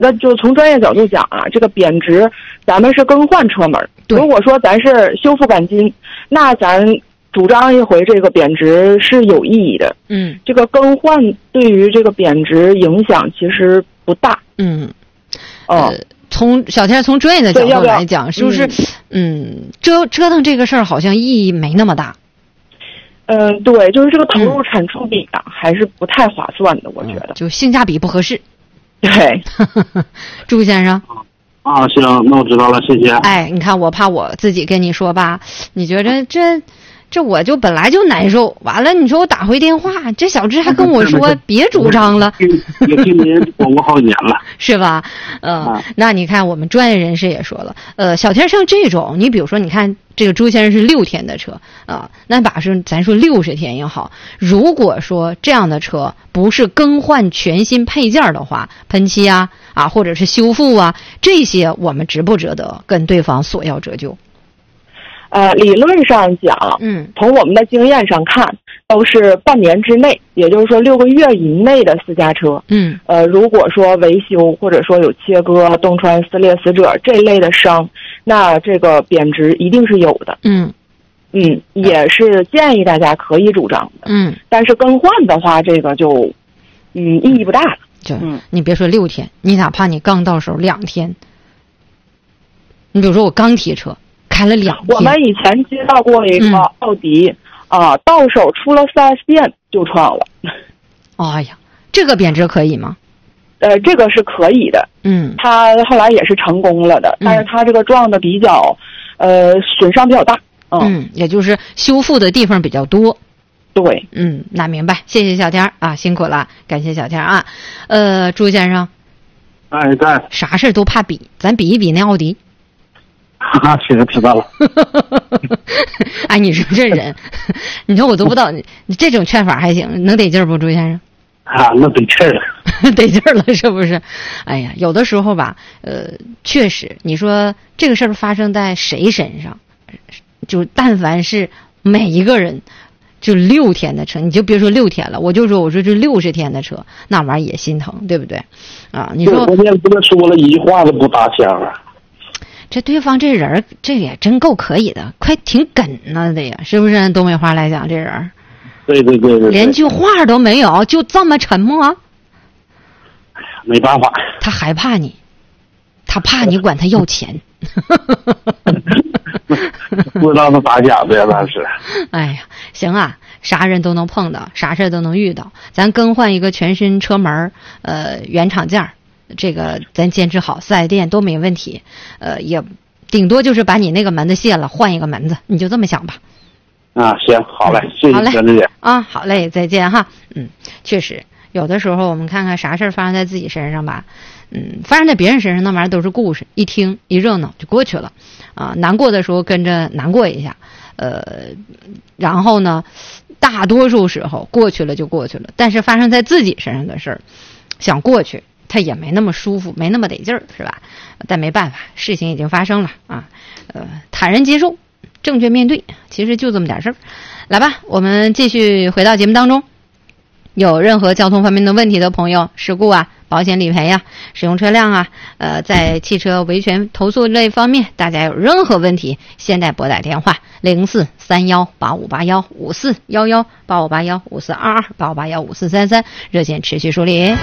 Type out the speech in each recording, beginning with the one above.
那就从专业角度讲啊，这个贬值，咱们是更换车门。如果说咱是修复钣金，那咱主张一回这个贬值是有意义的。这个更换对于这个贬值影响其实不大。 从小天从专业的角度来讲，是不是折腾这个事儿好像意义没那么大？ 对，就是这个投入产出比啊，还是不太划算的，我觉得。 就性价比不合适。 对。 朱先生。 行，那我知道了，谢谢。 哎，你看，我怕我自己跟你说吧，你觉得这我就本来就难受，完了你说我打回电话，这小志还跟我说别主张了， 也听您广播好几年了， 是吧？那你看我们专业人士也说了，小天像这种，你比如说你看这个朱先生是6天的车啊，那咱说60天也好，如果说这样的车不是更换全新配件的话，喷漆啊或者是修复啊，这些我们值不值得跟对方索要折旧？ 理论上讲，从我们的经验上看，都是半年之内，也就是说6个月以内的私家车。如果说维修或者说有切割、洞穿、撕裂、死者这类的伤，那这个贬值一定是有的。也是建议大家可以主张的。但是更换的话，这个就意义不大了。 你别说6天，你哪怕你刚到手2天，你比如说我刚提车开了2天， 我们以前接到过一个奥迪到手出了4S店就撞了。 哎呀，这个贬值可以吗？ 这个是可以的。他后来也是成功了的，但是他这个撞的比较损伤比较大。 也就是修复的地方比较多。 对。 那明白，谢谢小天啊，辛苦了，感谢小天啊。朱先生。 在。 啥事都怕比，咱比一比那奥迪。 行，知道了。 哎，你说这人，你说我都不知道，你这种劝法还行，能得劲儿不，朱先生？ 那得劲儿了， 得劲儿了，是不是？哎呀，有的时候吧，确实，你说这个事儿发生在谁身上，就但凡是每一个人，就6天的车，你就别说6天了，我说这60天的车，那玩意儿也心疼，对不对？你说我今天跟他说了一句话都不搭腔啊。 这对方这人这也真够可以的，快挺梗呢的呀，是不是？按东北话来讲，这人对， 连句话都没有，就这么沉默。 没办法， 他害怕你，他怕你管他要钱。 不知道他咋讲的呀，那是。 哎呀，行啊，啥人都能碰到，啥事都能遇到。咱更换一个全新车门，原厂件，这个咱坚持好，4S店都没问题。也顶多就是把你那个门子卸了，换一个门子，你就这么想吧。 行，好嘞，谢谢娟姐。 好嘞，再见哈。确实，有的时候我们看看啥事儿发生在自己身上吧，发生在别人身上那玩意儿都是故事，一听一热闹就过去了。难过的时候跟着难过一下，然后呢，大多数时候过去了就过去了。但是发生在自己身上的事儿，想过去，它也没那么舒服，没那么得劲儿，是吧？但没办法，事情已经发生了坦然接受，正确面对，其实就这么点事儿。来吧，我们继续回到节目当中。有任何交通方面的问题的朋友，事故保险理赔使用车辆在汽车维权投诉类方面，大家有任何问题，现在拨打电话0431858154118581542285815433，热线持续梳理。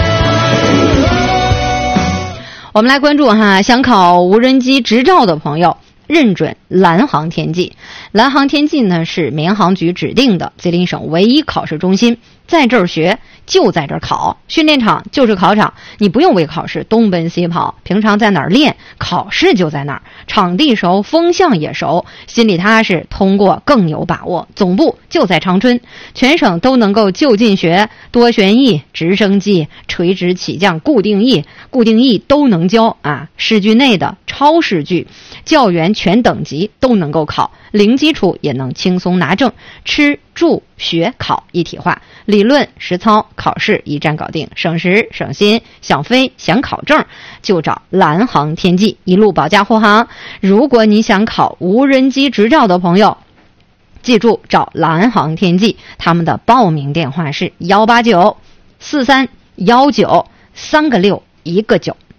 我们来关注想考无人机执照的朋友，认准蓝航天际。蓝航天际呢是民航局指定的吉林省唯一考试中心，在这儿学就在这儿考，训练场就是考场，你不用为考试东奔西跑，平常在哪儿练，考试就在哪儿，场地熟，风向也熟，心里踏实，通过更有把握。总部就在长春，全省都能够就近学，多旋翼、直升机、垂直起降、固定翼都能教视距内的、超视距、教员全等级都能够考，零基础也能轻松拿证，吃住学考一体化，理论实操考试一站搞定，省时省心。想飞想考证就找蓝航天际，一路保驾护航。如果你想考无人机执照的朋友，记住找蓝航天际，他们的报名电话是1894319，3个6，1个9。